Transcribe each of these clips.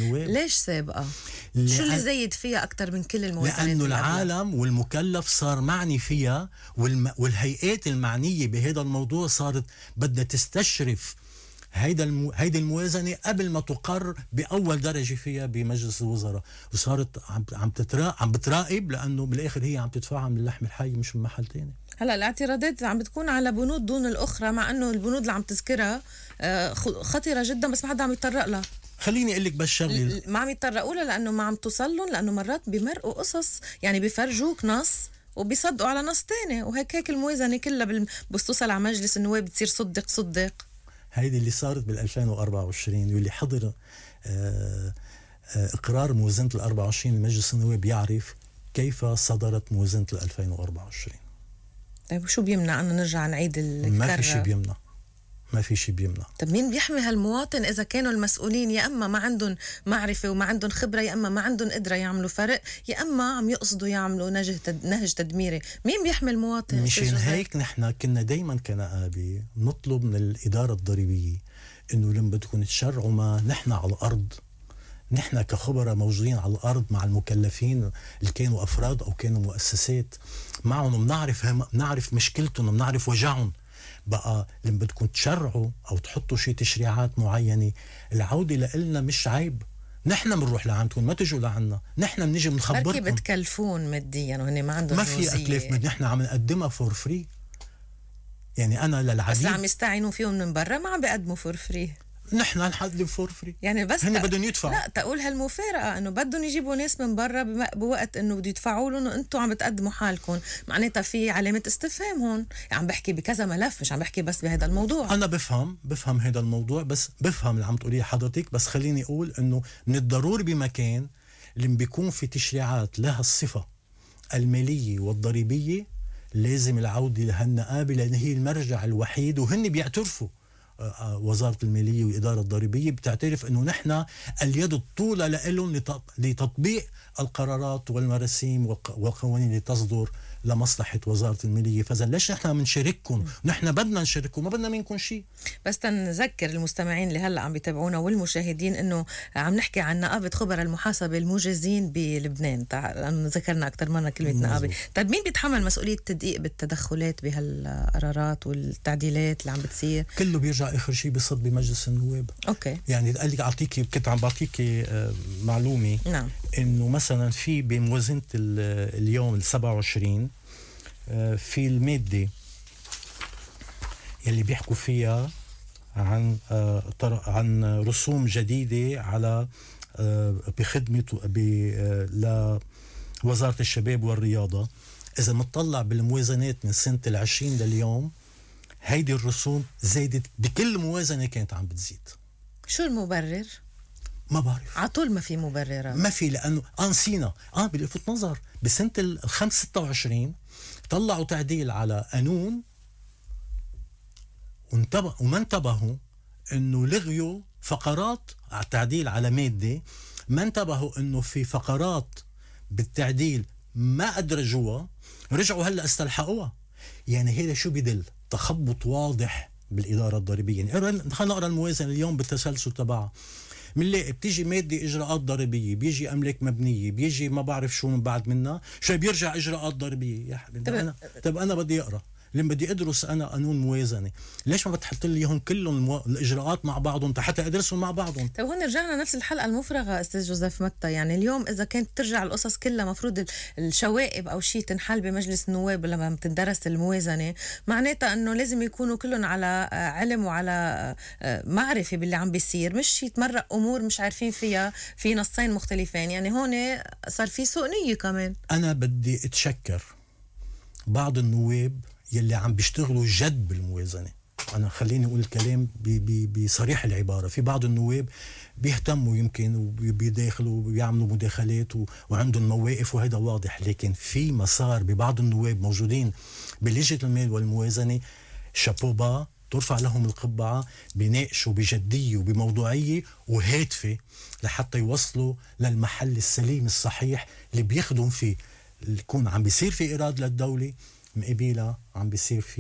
النواب. ليش سابقة؟ شو اللي زيد فيها أكتر من كل الموازنات؟ لأنه العالم والمكلف صار معني فيها، والهيئات المعنية بهذا الموضوع صارت بدها تستشرف هيدا الموازنة قبل ما تقر بأول درجة فيها بمجلس الوزراء، وصارت عم بتراقب، لأنه بالآخر هي عم تدفعها من اللحم الحي مش من محل تاني. هلا الاعتراضات عم بتكون على بنود دون الأخرى، مع أنه البنود اللي عم تذكرها خطيرة جدا، بس ما حدا عم يتطرق لها. خليني أقول لك بس شغلة، ما عم يتطرقوا لها لأنه ما عم توصل لهم، لأنه مرات بمرقوا قصص، يعني بيفرجوك نص وبيصدقوا على نص تاني، وهيك الموازنة كلها بس توصل على مجلس النواب بتصير صدق. هيدي اللي صارت بال2024، واللي حضر إقرار موازنة ال24 لمجلس النواب يعرف كيف صدرت موازنة ال2024. طيب شو بيمنع أنه نرجع نعيد الكرة؟ ما في شيء بيمنع. طب مين بيحمي هالمواطن إذا كانوا المسؤولين يا أما ما عندهم معرفة وما عندهم خبرة، يا أما ما عندهم قدرة يعملوا فرق، يا أما عم يقصدوا يعملوا نهج تدميري؟ مين بيحمي المواطن؟ مشان هيك نحن كنا دايما كنقابة نطلب من الإدارة الضريبية إنه لما بدكم تشرعوا ما نحن على الأرض، نحن كخبراء موجودين على الأرض مع المكلفين اللي كانوا أفراد أو كانوا مؤسسات معهم، بنعرف مشكلتهم، بنعرف وجعهم. بقى لما بدكم تشرعوا أو تحطوا شيء تشريعات معينة، العودة لإلنا مش عيب. نحن بنروح لعندكم، ما تجوا لعنا، نحن بنيجي بنخبركم. بركي بتكلفون ماديا وهن ما عندهم، ما في أكلاف، نحن عم نقدمها فور فري. يعني أنا للعديد بس عم يستعينوا فيهم من برا، ما عم بيقدموا فور فري. نحن نحدد فور فري، يعني بس هن بدهم يدفعوا. لا، تقول هالمفارقه انه بدهم يجيبوا ناس من برا بوقت انه بده يدفعوا لهم وانتم عم بتقدموا حالكم، معناتها في علامه استفهام هون. يعني عم بحكي بكذا ملف، مش عم بحكي بس بهذا الموضوع. انا بفهم هذا الموضوع، بس بفهم اللي عم تقوليه حضرتك، بس خليني اقول انه من الضروري بمكان اللي بيكون في تشريعات لها الصفه الماليه والضريبيه لازم العوده لهالنقابه، لان هي المرجع الوحيد، وهن بيعترفوا. وزارة المالية والإدارة الضريبية بتعترف أنه نحن اليد الطولة لهم لتطبيق القرارات والمراسيم والقوانين اللي تصدر لمصلحة وزارة المالية. فإذا ليش نحن منشارككم؟ نحن بدنا نشارككم، ما بدنا منكم شيء. بس تنذكر المستمعين اللي هلأ عم بيتابعونا والمشاهدين أنه عم نحكي عن نقابة خبراء المحاسبة الموجزين بلبنان، لأنه ذكرنا أكتر مرة كلمة نقابة. طيب مين بيتحمل مسؤولية التدقيق بالتدخلات بهالقرارات والتعديلات اللي عم بتصير؟ كله بيرجع آخر شيء بيصد بمجلس النواب. أوكي. يعني قال لك كنت عم بعطيك معلومة. نعم. إنه مثلا في بموازنة اليوم 27 في المادة يلي بيحكوا فيها عن رسوم جديدة على بخدمة لوزارة الشباب والرياضة. إذا متطلع بالموازنات من سنة 20 لليوم، هيدي الرسوم زادت بكل موازنة كانت عم بتزيد. شو المبرر؟ ما بعرف، عطول ما في مبررات. ما في، لأنه نسينا بلفت نظر بسنة 26 طلعوا تعديل على قانون وما انتبهوا انه لغيوا فقرات على التعديل على مادة، ما انتبهوا انه في فقرات بالتعديل ما أدرجوها، رجعوا هلأ استلحقوها. يعني هذا شو بدل؟ تخبط واضح بالإدارة الضريبية. يعني خلينا نقرأ الموازنة اليوم بالتسلسل تبعها، منلاقي بتيجي مادة إجراءات ضريبية، بيجي أملاك مبنية، بيجي ما بعرف شو من بعد منها، شو بيرجع إجراءات ضريبية. يا حبيبي أنا بدي أقرأ، لما بدي أدرس أنا قانون موازنة، ليش ما بتحط لي إياهم كلهم الإجراءات مع بعضهم حتى أدرسهم مع بعضهم؟ طيب هون رجعنا نفس الحلقة المفرغة أستاذ جوزيف متى. يعني اليوم إذا كانت ترجع القصص كلها مفروض الشوائب أو شيء تنحل بمجلس النواب لما بتندرس الموازنة، معناتها أنه لازم يكونوا كلهم على علم وعلى معرفة باللي عم بيصير، مش يتمرق أمور مش عارفين فيها في نصين مختلفين. يعني هون صار في سوء نية كمان. أنا بدي أتشكر بعض النواب يلي عم بيشتغلوا جد بالموازنة. أنا خليني أقول الكلام بصريح العبارة، في بعض النواب بيهتموا يمكن وبيداخلوا وبيعملوا مداخلات وعندهم مواقف وهذا واضح، لكن في مسار ببعض النواب موجودين بلجنة المال والموازنة، شابوبا، ترفع لهم القبعة، بيناقشوا بجدية وبموضوعية وهادفة لحتى يوصلوا للمحل السليم الصحيح اللي بيخدم فيه، يكون عم بيصير في إيراد للدولة، مقابلها عم بيصير في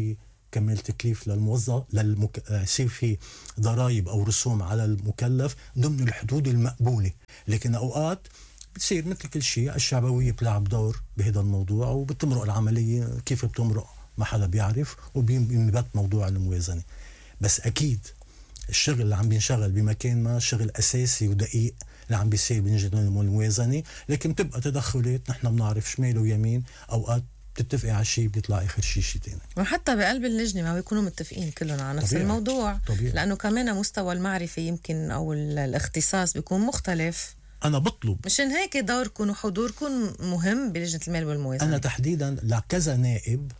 كمال تكليف للموظف يصير في ضرائب أو رسوم على المكلف ضمن الحدود المقبولة. لكن أوقات بتصير مثل كل شيء الشعبوية بتلعب دور بهذا الموضوع، وبتمرق العملية كيف بتمرق ما حدا بيعرف، وبينبت موضوع الموازنة. بس أكيد الشغل اللي عم بينشغل بمكان ما شغل أساسي ودقيق اللي عم بيصير بنجد الموازنة، لكن بتبقى تدخلات نحن بنعرف شمال ويمين، أوقات بتتفقي على شيء بيطلع آخر شيء تاني. وحتى بقلب اللجنة ما بيكونوا متفقين كلهم على نفس الموضوع. طبيعي. لأنه كمان مستوى المعرفة يمكن أو الاختصاص بيكون مختلف. أنا بطلب مشان هيك دوركم وحضوركم مهم بلجنة المال والموازنة. أنا تحديدا لكذا نائب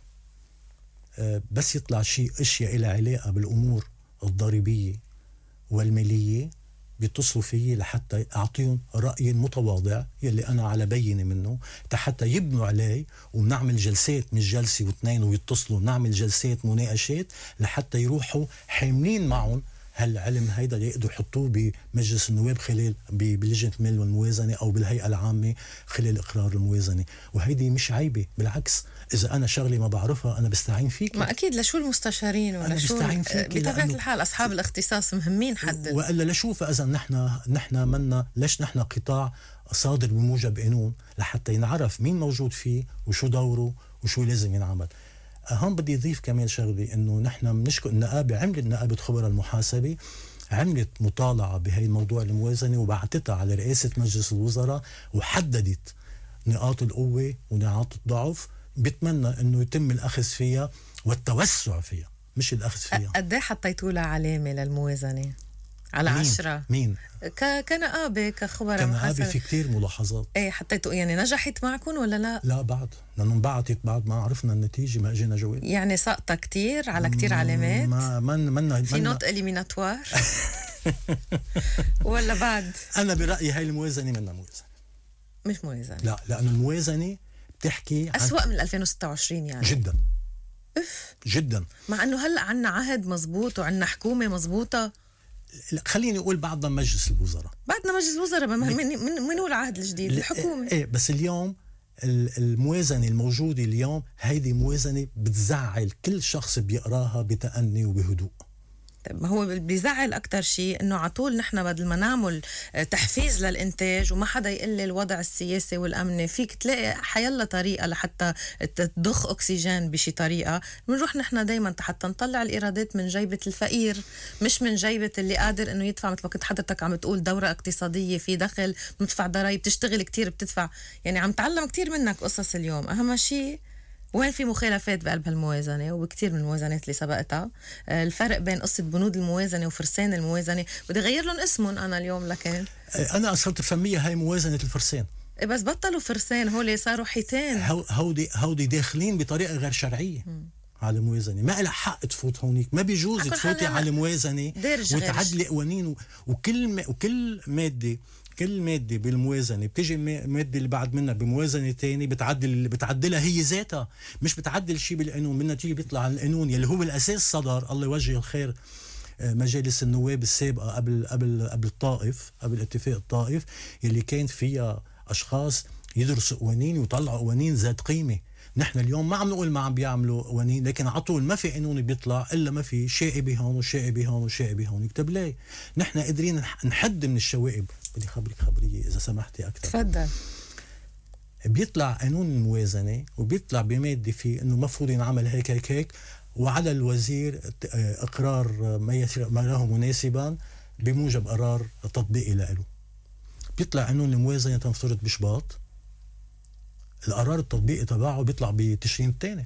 بس يطلع شيء أشياء إلى علاقة بالأمور الضريبية والمالية بيتصلوا فيي لحتى أعطيهم رأي متواضع يلي أنا على بينة منه، حتى يبنوا عليه، ونعمل جلسات مش جلسة واثنين ويتصلوا، نعمل جلسات مناقشات لحتى يروحوا حاملين معهم هالعلم هيدا اللي يقدروا يحطوه بمجلس النواب خلال بلجنة المال والموازنة أو بالهيئة العامة خلال إقرار الموازنة. وهيدي مش عيبة، بالعكس إذا أنا شغلي ما بعرفها أنا بستعين فيك. ما أكيد لشو المستشارين ولا شو بطبيعة الحال أصحاب الاختصاص مهمين حد، وإلا لشوف إذا نحن منا ليش نحن قطاع صادر بموجب قانون لحتى ينعرف مين موجود فيه وشو دوره وشو لازم ينعمل. هون بدي أضيف كمان شغلي إنه نحن بنشكر النقابة، عملت نقابة خبراء المحاسبة عملت مطالعة بهاي الموضوع الموازنة وبعتتها على رئاسة مجلس الوزراء وحددت نقاط القوة ونقاط الضعف، بتمنى إنه يتم الأخذ فيها والتوسع فيها مش الأخذ فيها. قد ايه حطيتوا لها علامة للموازنة على 10؟ مين؟ كنقابة كخبراء محاسبة. كنقابة في كتير ملاحظات. ايه حطيتوا يعني نجحت معكم ولا لا؟ لا بعد، لأنه انبعتت بعد ما عرفنا النتيجة ما اجينا جواب. يعني سقطة كتير على كتير علامات ما في نوت إليميناتوار ولا بعد؟ أنا برأيي هاي الموازنة منها موازنة مش موازنة. لا، لأنه الموازنة بتحكي أسوأ من 2026 يعني. جدا جدا، مع أنه هلأ عنا عهد مزبوط وعنا حكومة مزبوطة. خليني أقول بعدنا مجلس الوزراء، بعدنا مجلس الوزراء من هو العهد الجديد؟ الحكومة. إيه بس اليوم الموازنة الموجودة اليوم هيدي موازنة بتزعل كل شخص بيقراها بتأني وبهدوء. ما هو بيزعل أكتر شيء إنه عطول نحن بدل ما نعمل تحفيز للإنتاج وما حدا يقلل الوضع السياسي والأمني، فيك تلاقي حيلا طريقة لحتى تضخ أكسجين بشي طريقة. بنروح نحن دايما حتى نطلع الإيرادات من جيبة الفقير مش من جيبة اللي قادر إنه يدفع. مثل ما كنت حضرتك عم تقول دورة اقتصادية، في دخل، بندفع ضرائب، تشتغل كتير بتدفع. يعني عم تعلم كتير منك قصص اليوم. أهم شيء وين في مخالفات بقلب هالموازنة وبكتير من الموازنات اللي سبقتها. الفرق بين قصة بنود الموازنة وفرسان الموازنة بدي غير لهم اسمهم أنا اليوم. لكن أنا صرت بسميها هاي موازنة الفرسان. بس بطلوا فرسان، هولي صاروا حيتان. هودي داخلين بطريقة غير شرعية على الموازنة. ما لها حق تفوت هونيك، ما بيجوز تفوتي على الموازنة وتعدلي قوانين وكل مادة بالموازنة بتيجي مادة اللي بعد منها بموازنة تاني بتعدلها هي ذاتها، مش بتعدل شيء بالقانون. من نتيجة بيطلع القانون يلي هو بالأساس صدر الله يوجه الخير مجالس النواب السابقة قبل الطائف، قبل اتفاق الطائف، يلي كان فيها أشخاص يدرسوا قوانين ويطلعوا قوانين ذات قيمة. نحن اليوم ما عم نقول ما عم بيعملوا قوانين، لكن عطول ما في قانون بيطلع إلا ما في شائبة هون وشائبة هون وشائبة هون. يكتب لي نحن قادرين نحد من الشوائب. بدي خبرك خبرية إذا سمحتي أكثر. تفضل. بيطلع قانون الموازنة وبيطلع بمادة فيه إنه مفروض ينعمل هيك وعلى الوزير إقرار ما له مناسبا بموجب قرار تطبيقي له. بيطلع قانون الموازنة تنفترض بشباط، القرار التطبيقي تبعه بيطلع بتشرين الثاني.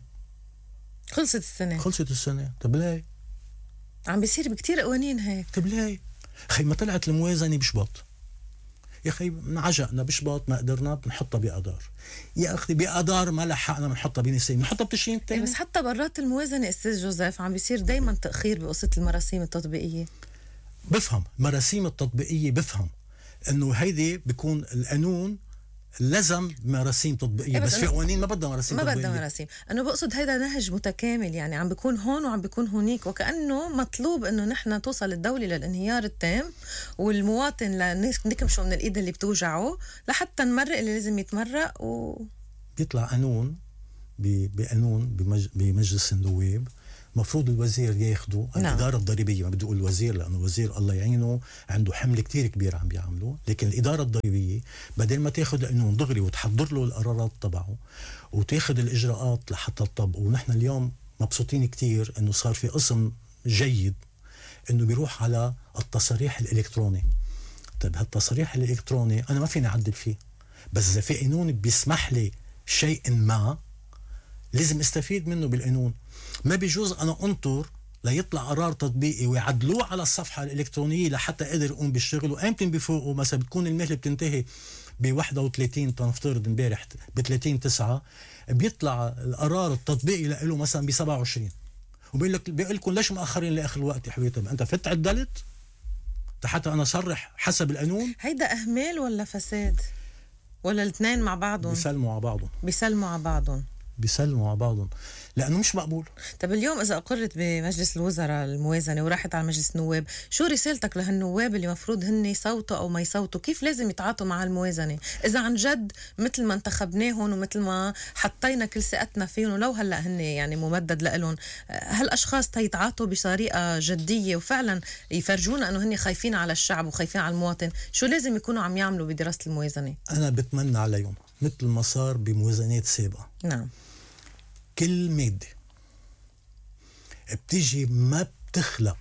خلصت السنة. طب ليه؟ عم بيصير بكتير قوانين هيك. طب ليه؟ خي ما طلعت الموازنة بشباط يا خي، عجقنا بشباط ما قدرنا بنحطها بقدار. يا أختي بقدار ما لحقنا بنحطها بنسين بنحطها بتشرين الثاني. بس حتى برات الموازنة أستاذ جوزيف عم بيصير دايما تأخير بقصة المراسيم التطبيقية. بفهم مراسيم التطبيقية، بفهم إنه هيدي بيكون القانون لازم مراسيم تطبيقية، بس في قوانين ما بدها مراسيم تطبيقية. ما بدها مراسيم. أنا بقصد هيدا نهج متكامل، يعني عم بيكون هون وعم بيكون هونيك، وكأنه مطلوب إنه نحن توصل الدولة للانهيار التام والمواطن نكمشه من الإيد اللي بتوجعه لحتى نمرق اللي لازم يتمرق. بيطلع قانون بمجلس النواب مفروض الوزير ياخده. نعم. الإدارة الضريبية، ما بدي أقول الوزير لأنه الوزير الله يعينه عنده حمل كتير كبير عم بيعمله، لكن الإدارة الضريبية بدل ما تاخد قانون دغري وتحضر له القرارات تبعه وتاخد الإجراءات لحتى تطبقه. ونحن اليوم مبسوطين كتير إنه صار في قسم جيد إنه بيروح على التصريح الإلكتروني. طيب هالتصريح الإلكتروني أنا ما فيني أعدل فيه، بس إذا في قانون بيسمح لي شيء ما لازم استفيد منه بالقانون. ما بيجوز أنا أنطر ليطلع قرار تطبيقي ويعدلوه على الصفحة الإلكترونية لحتى قدر يقوم بالشغل، وأمتن بفوقه مثلا بتكون المهلة بتنتهي ب 31 تنفترض امبارح ب 30/9 بيطلع القرار التطبيقي له مثلا ب 27 وبيقول لكم ليش مأخرين لآخر الوقت يا حبيبي؟ أنت فت عدلت حتى أنا صرح حسب القانون. هيدا إهمال ولا فساد ولا الاثنين مع بعضهم؟ بيسلموا على بعضهم لأنه مش مقبول. طب اليوم إذا أقرت بمجلس الوزراء الموازنة وراحت على مجلس النواب، شو رسالتك لهالنواب اللي مفروض هن يصوتوا أو ما يصوتوا؟ كيف لازم يتعاطوا مع الموازنة إذا عن جد مثل ما انتخبناهم ومثل ما حطينا كل ثقتنا فيهم ولو هلأ هن يعني ممدد لهم، هالأشخاص يتعاطوا بطريقة جدية وفعلا يفرجونا أنه هن خايفين على الشعب وخايفين على المواطن؟ شو لازم يكونوا عم يعملوا بدراسة الموازنة؟ أنا بتمنى عليهم مثل ما صار بموازنات سابقة. نعم. كل مادة بتيجي ما بتخلق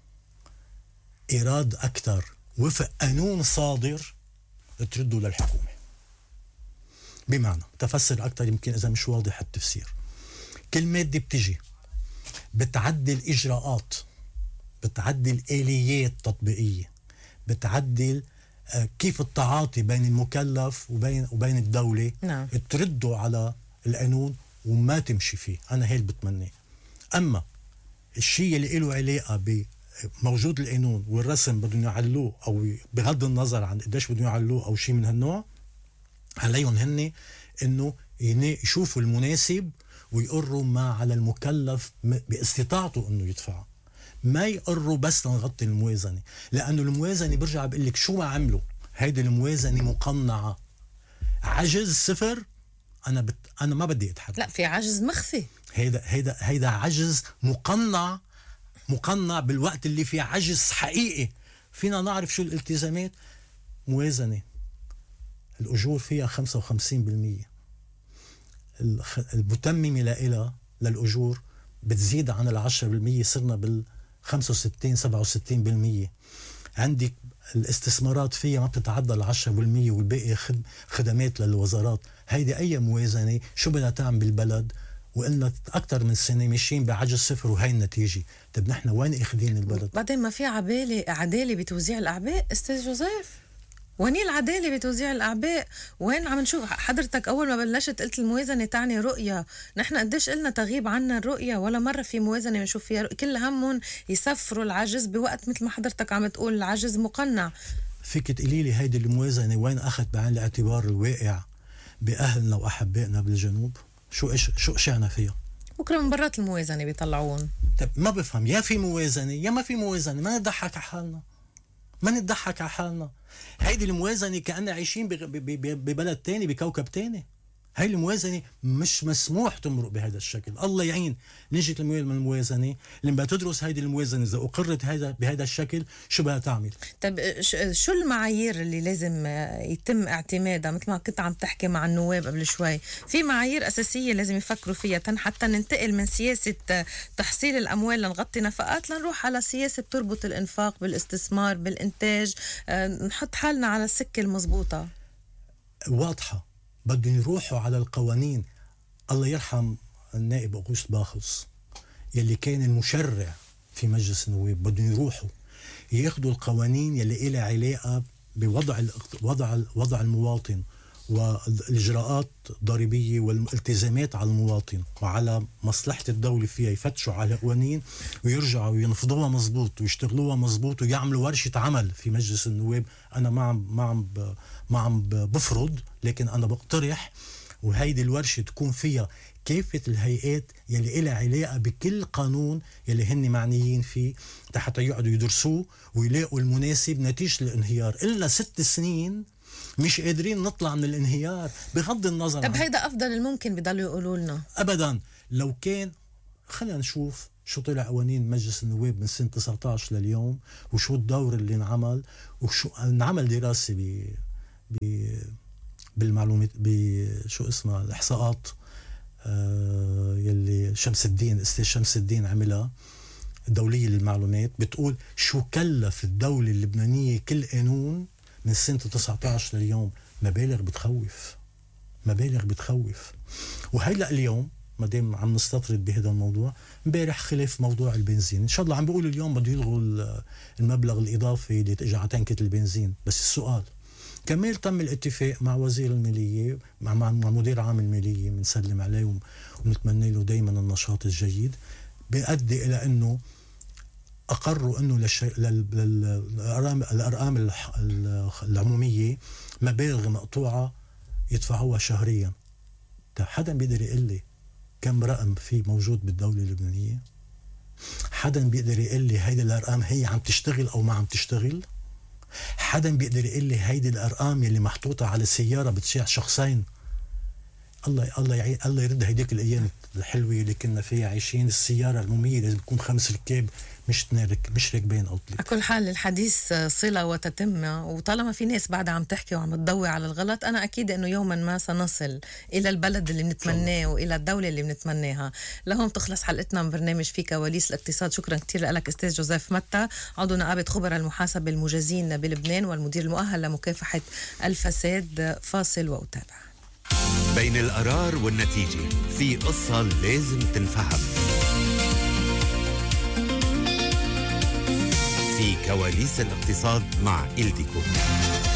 إيراد أكتر وفق قانون صادر تردوا للحكومة. بمعنى تفسر أكتر يمكن إذا مش واضح التفسير. كل مادة بتيجي بتعدل إجراءات، بتعدل آليات تطبيقية، بتعدل كيف التعاطي بين المكلف وبين الدولة. نعم. تردوا على القانون وما تمشي فيه. أنا هيك بتمنى. أما الشيء اللي له علاقة بموجود القانون والرسم بدهم يعلوه أو بغض النظر عن قديش بدهم يعلوه أو شيء من هالنوع، عليهم هن إنه يشوفوا المناسب ويقروا ما على المكلف باستطاعته إنه يدفع، ما يقروا بس لنغطي الموازنة. لأنه الموازنة برجع بقول لك شو ما عملوا هيدي الموازنة مقنعة. عجز صفر. أنا ما بدي أتحدث. لا، في عجز مخفي. هيدا عجز مقنع بالوقت اللي فيه عجز حقيقي. فينا نعرف شو الالتزامات. موازنة الأجور فيها 55%، المتممة للأجور بتزيد عن 10%، صرنا 65-67%. عندك الاستثمارات فيها ما بتتعدى 10% والباقي خدمات للوزارات. هيدي أي موازنة شو بدها تعمل بالبلد؟ وقلنا أكتر من سنة ماشيين بعجز صفر وهي النتيجة. طب نحن وين اخذين البلد؟ بعدين ما في عدالة بتوزيع الأعباء أستاذ جوزيف. وين العدالة بتوزيع الأعباء؟ وين عم نشوف حضرتك أول ما بلشت قلت الموازنة تعني رؤية. نحن قديش قلنا تغيب عنا الرؤية، ولا مرة في موازنة بنشوف فيها كل همهم يسفروا العجز بوقت مثل ما حضرتك عم تقول العجز مقنع. فيك تقولي لي هيدي الموازنة وين أخذت بعين الاعتبار الواقع بأهلنا وأحبائنا بالجنوب؟ شو شعنا فيها؟ بكرة من برات الموازنة بيطلعون. طب ما بفهم، يا في موازنة يا ما في موازنة. ما نضحك على حالنا. هيدي الموازنة كأننا عايشين ببلد تاني بكوكب تاني. هاي الموازنة مش مسموح تمرق بهذا الشكل. الله يعين نجت الموازنة لما تدرس هيدي الموازنة إذا أقرت بهذا الشكل شو بدها تعمل. طيب شو المعايير اللي لازم يتم اعتمادها؟ مثل ما كنت عم تحكي مع النواب قبل شوي، في معايير أساسية لازم يفكروا فيها حتى ننتقل من سياسة تحصيل الأموال لنغطي نفقات لنروح على سياسة بتربط الإنفاق بالاستثمار بالإنتاج، نحط حالنا على السكة المضبوطة واضحة. بدهم يروحوا على القوانين. الله يرحم النائب أغسطس باخوس يلي كان المشرع في مجلس النواب. بدهم يروحوا ياخدوا القوانين يلي إلها علاقة بوضع المواطن والإجراءات الضريبية والالتزامات على المواطن وعلى مصلحة الدولة فيها، يفتشوا على قوانين ويرجعوا ينفضوها مزبوط ويشتغلوها مزبوط ويعملوا ورشة عمل في مجلس النواب. أنا ما عم بفرض، لكن أنا بقترح وهيدي الورشة تكون فيها كافة الهيئات يلي إلها علاقة بكل قانون يلي هن معنيين فيه حتى يقعدوا يدرسوه ويلاقوا المناسب نتيجة الانهيار. إلا 6 سنين مش قادرين نطلع من الانهيار بغض النظر. طب هيدا أفضل الممكن بضلوا يقولوا لنا. أبدا. لو كان خلينا نشوف شو طلع قوانين مجلس النواب من سنة 19 لليوم، وشو الدور اللي انعمل، وشو انعمل دراسة بالمعلومات بشو اسمها الإحصاءات يلي أستاذ شمس الدين عملها الدولية للمعلومات، بتقول شو كلف الدولة اللبنانية كل قانون من سنة 19 لليوم. مبالغ بتخوف. وهيلا اليوم ما دام عم نستطرد بهذا الموضوع، امبارح خلف موضوع البنزين، ان شاء الله عم بيقولوا اليوم بده يلغوا المبلغ الاضافي اللي تجي على تنكة البنزين. بس السؤال كمال تم الاتفاق مع وزير المالية مع مدير عام المالية، بنسلم عليه ونتمنى له دايما النشاط الجيد، بيؤدي الى انه اقروا انه الارقام العمومية مبالغ مقطوعة يدفعوها شهريا. حدا بيقدر يقول لي كم رقم في موجود بالدولة اللبنانية؟ حدا بيقدر يقول لي هيدي الارقام هي عم تشتغل او ما عم تشتغل؟ حدا بيقدر يقول لي هيدي الارقام اللي محطوطة على سيارة بتشيع شخصين؟ الله يرد هيديك الايام الحلوة اللي كنا فيها عايشين. السيارة العمومية لازم تكون 5 ركاب مش راكبين او 3. على كل حال الحديث صلة وتتمة، وطالما في ناس بعدها عم تحكي وعم تضوي على الغلط، أنا أكيد أنه يوما ما سنصل إلى البلد اللي بنتمناه وإلى الدولة اللي بنتمناها. لهون تخلص حلقتنا من برنامج في كواليس الاقتصاد. شكرا كتير لك أستاذ جوزيف متى، عضو نقابة خبراء المحاسبة المجازين بلبنان والمدير المؤهل لمكافحة الفساد. فاصل وأتابع. بين القرار والنتيجة في قصة لازم تنفهم. في كواليس الاقتصاد مع إلديكو.